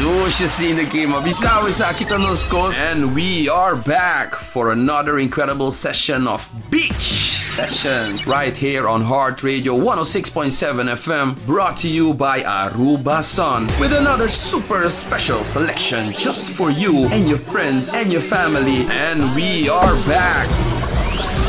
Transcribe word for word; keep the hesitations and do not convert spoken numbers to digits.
Lucius Sinaki, mabisawi sa kita nos Coast. And we are back for another incredible session of Beach Sessions right here on Heart Radio one oh six point seven F M, brought to you by Aruba Sun, with another super special selection just for you and your friends and your family. And we are back.